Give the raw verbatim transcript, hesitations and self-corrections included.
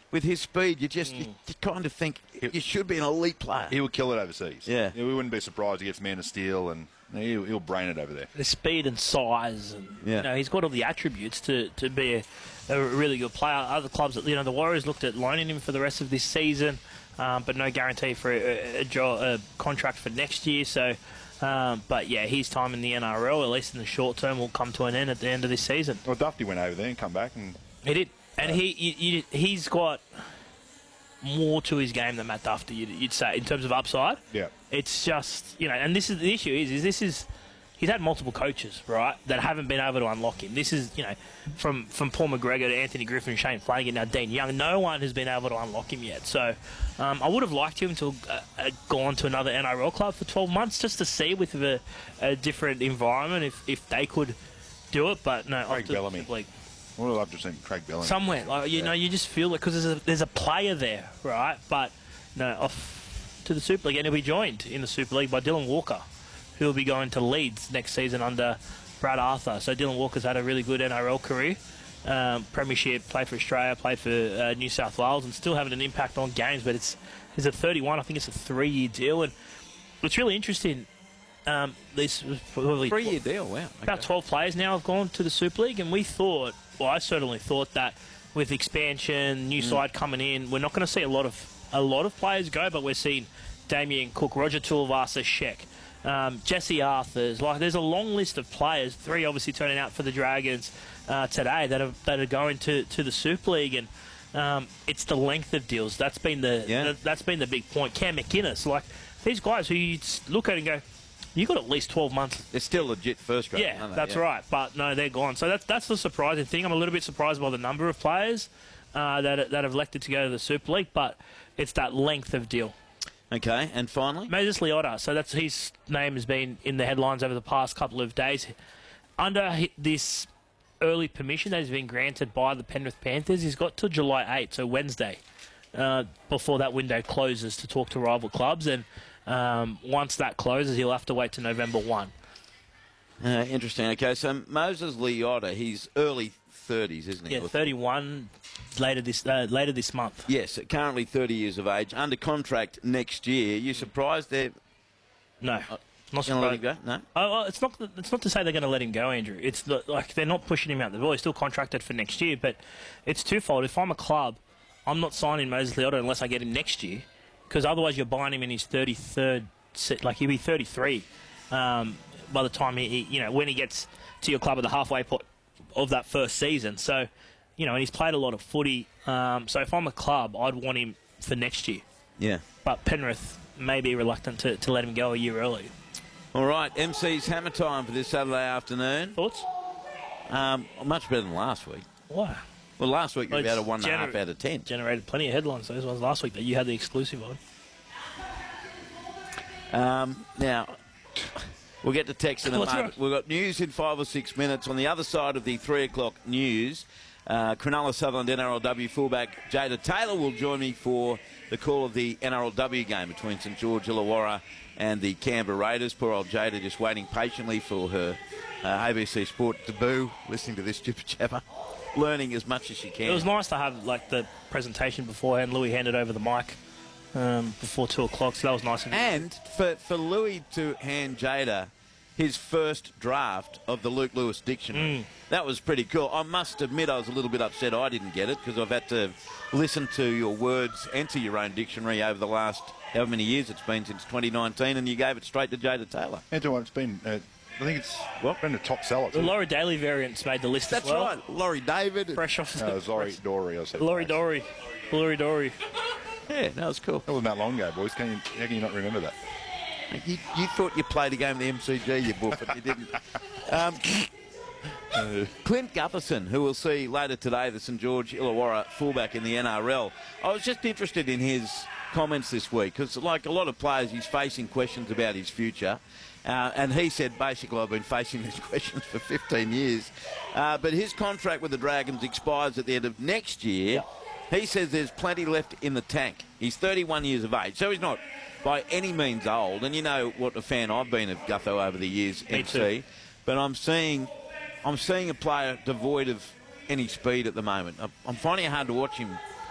with his speed, you just mm. you, you kind of think you should be an elite player. He would kill it overseas. Yeah. We wouldn't be surprised he gets man of steel, and he'll, he'll brain it over there. The speed and size, and yeah. you know, he's got all the attributes to, to be a, a really good player. Other clubs, you know, the Warriors looked at loaning him for the rest of this season, um, but no guarantee for a, a, jo- a contract for next year. So, um, but yeah, his time in the N R L, at least in the short term, will come to an end at the end of this season. Well, Dufty went over there and come back, and he did, and uh, he you, you, he's got more to his game than Matt Dufty, you'd, you'd say, in terms of upside. Yeah. It's just, you know, and this is the issue is, is this is, he's had multiple coaches, right, that haven't been able to unlock him. This is, you know, from, from Paul McGregor to Anthony Griffin, Shane Flanagan, now Dean Young, no one has been able to unlock him yet. So um, I would have liked him to have uh, gone to another N R L club for twelve months just to see with a, a different environment if, if they could do it, but no. Craig Bellamy. Like, I would love to have seen Craig Bellamy. Somewhere, like, you yeah. know, you just feel it because there's a, there's a player there, right? But no, off to the Super League, and he'll be joined in the Super League by Dylan Walker, who will be going to Leeds next season under Brad Arthur. So Dylan Walker's had a really good N R L career, um, premiership, played for Australia, played for uh, New South Wales, and still having an impact on games. But it's he's at thirty-one. I think it's a three-year deal, and what's really interesting. Um, this was probably three-year deal. Wow, okay. About twelve players now have gone to the Super League, and we thought. Well, I certainly thought that with expansion, new mm. side coming in, we're not going to see a lot of a lot of players go, but we're seeing Damien Cook, Roger Tuivasa, Sheck, um, Jesse Arthurs. Like, there's a long list of players. Three obviously turning out for the Dragons uh, today that are that are going to, to the Super League, and um, it's the length of deals. That's been the, yeah. the that's been the big point. Cam McInnes, like these guys who you look at and go, you got at least twelve months. They're still legit first grade. Yeah, aren't they? that's yeah. right. But no, they're gone. So that's that's the surprising thing. I'm a little bit surprised by the number of players uh, that that have elected to go to the Super League, but it's that length of deal. Okay, and finally, Moses Leota. So that's his name has been in the headlines over the past couple of days. Under this early permission that has been granted by the Penrith Panthers, he's got till July eighth, so Wednesday, uh, before that window closes to talk to rival clubs. And Um, once that closes, he'll have to wait to November first. Uh, interesting. Okay, so Moses Leota, he's early thirties, isn't he? Yeah, thirty-one later this uh, later this month. Yes, currently thirty years of age, under contract next year. You surprised they're no, uh, not going to let him surprised. go? No. Oh, well, it's not. It's not to say they're going to let him go, Andrew. It's the, like they're not pushing him out the door. He's still contracted for next year, but it's twofold. If I'm a club, I'm not signing Moses Leota unless I get him next year. Because otherwise you're buying him in his thirty-third, like he'll be thirty-three um, by the time he, he, you know, when he gets to your club at the halfway point of that first season. So, you know, and he's played a lot of footy. Um, so if I'm a club, I'd want him for next year. Yeah. But Penrith may be reluctant to, to let him go a year early. All right, M C's hammer time for this Saturday afternoon. Thoughts? Um, much better than last week. Why? Well, last week you were well, about a one and a gener- half out of ten. Generated plenty of headlines. Those ones last week that you had the exclusive on. Um, now, we'll get to text in a What's moment. wrong? We've got news in five or six minutes. On the other side of the three o'clock news, uh, Cronulla Sutherland N R L W fullback Jada Taylor will join me for the call of the N R L W game between St George Illawarra and the Canberra Raiders. Poor old Jada just waiting patiently for her uh, A B C Sport debut, listening to this stupid chapper. Learning as much as she can. It was nice to have like the presentation beforehand. Louis handed over the mic um, before two o'clock, so that was nice. Of and for for Louis to hand Jada his first draft of the Luke Lewis Dictionary, Mm. that was pretty cool. I must admit I was a little bit upset I didn't get it because I've had to listen to your words, enter your own dictionary over the last however many years it's been since twenty nineteen, and you gave it straight to Jada Taylor. Antoine, it's been. Uh, I think it's well, been a top seller. The Laurie Daly variants made the list That's as well. right. Laurie David. Fresh off the... No, it was Laurie Dory. I said Laurie Dory. Laurie Dory. Yeah, that was cool. That wasn't that long ago, boys. Can you, how can you not remember that? You, you thought you played a game of the M C G, you boof, but you didn't. Um, Clint Gutherson, who we'll see later today, the St George Illawarra fullback in the N R L. I was just interested in his comments this week because, like a lot of players, he's facing questions about his future. Uh, and he said, basically, I've been facing these questions for fifteen years. Uh, but his contract with the Dragons expires at the end of next year. He says there's plenty left in the tank. He's thirty-one years of age, so he's not by any means old. And you know what a fan I've been of Gutho over the years, Me M C. too. But I'm seeing, I'm seeing a player devoid of any speed at the moment. I'm finding it hard to watch him